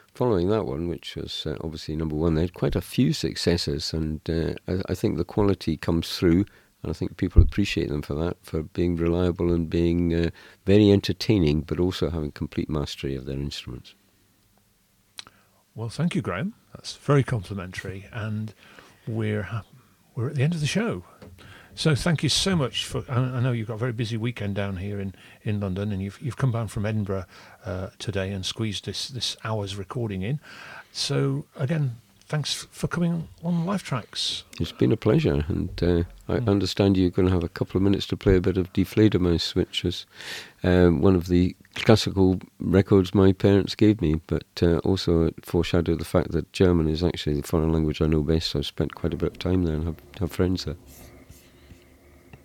following that one, which was obviously number one, they had quite a few successes, and I think the quality comes through, and I think people appreciate them for that, for being reliable and being very entertaining, but also having complete mastery of their instruments. Well, thank you, Graham. That's very complimentary, and we're at the end of the show. So thank you so much for. I know you've got a very busy weekend down here in London, and you've come down from Edinburgh today and squeezed this hour's recording in. So again, thanks for coming on Live Tracks. It's been a pleasure, and I understand you're going to have a couple of minutes to play a bit of Die Fledermaus, which is one of the classical records my parents gave me, but also it foreshadowed the fact that German is actually the foreign language I know best, so I've spent quite a bit of time there and have friends there.